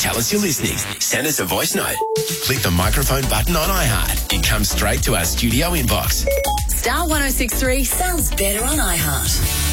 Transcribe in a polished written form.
Tell us you're listening. Send us a voice note. Click the microphone button on iHeart. It comes straight to our studio inbox. Star 106.3 sounds better on iHeart.